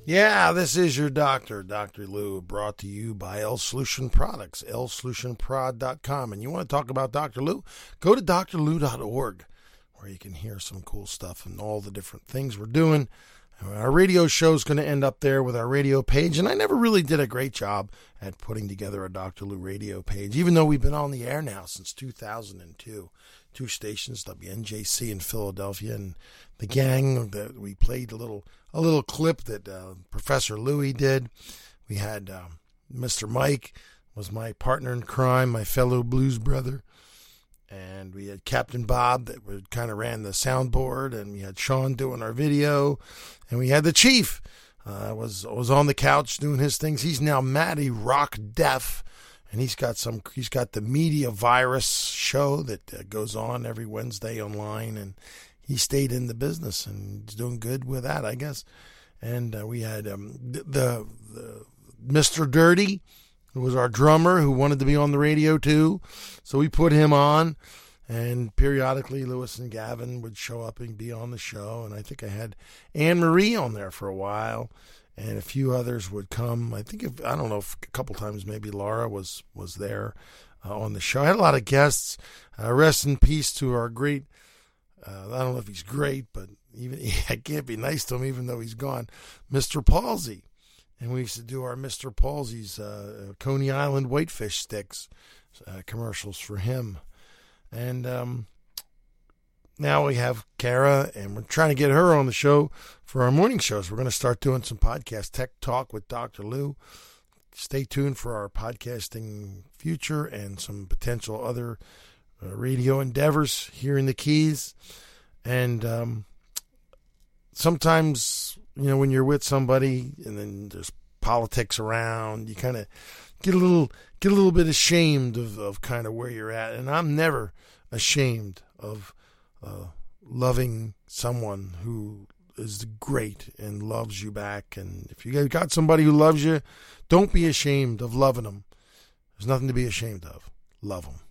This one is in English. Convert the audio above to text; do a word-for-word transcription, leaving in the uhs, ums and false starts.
Yeah, this is your doctor, Doctor Lou, brought to you by L Solution Products, L Solution Prod dot com. And you want to talk about Doctor Lou? Go to D R lou dot org, where you can hear some cool stuff and all the different things we're doing. Our radio show is going to end up there with our radio page, and I never really did a great job at putting together a Doctor Lou radio page, even though we've been on the air now since two thousand two. Two stations, W N J C in Philadelphia, and the gang that we played a little a little clip that uh, Professor Louie did. We had uh, Mister Mike was my partner in crime, my fellow blues brother, and we had Captain Bob that kind of ran the soundboard, and we had Sean doing our video, and we had the Chief uh, was was on the couch doing his things. He's now Matty Rock Deaf. And he's got some. He's got the Media Virus show that uh, goes on every Wednesday online, and he stayed in the business and he's doing good with that, I guess. And uh, we had um, the, the, the Mister Dirty, who was our drummer, who wanted to be on the radio too, so we put him on. And periodically, Lewis and Gavin would show up and be on the show. And I think I had Anne Marie on there for a while. And a few others would come. I think, if, I don't know, if a couple times maybe Laura was, was there uh, on the show. I had a lot of guests. Uh, rest in peace to our great, uh, I don't know if he's great, but even I can't be nice to him even though he's gone, Mister Palsy. And we used to do our Mister Palsy's uh, Coney Island Whitefish Sticks uh, commercials for him. And um, now we have Kara, and we're trying to get her on the show for our morning shows. We're going to start doing some podcast Tech Talk with Doctor Lou. Stay tuned for our podcasting future and some potential other uh, radio endeavors here in the Keys. And um, sometimes, you know, when you're with somebody and then there's politics around, you kind of get a little get a little bit ashamed of, of kind of where you're at. And I'm never ashamed of Uh, loving someone who is great and loves you back. And if you got somebody who loves you, don't be ashamed of loving them. There's nothing to be ashamed of. Love them.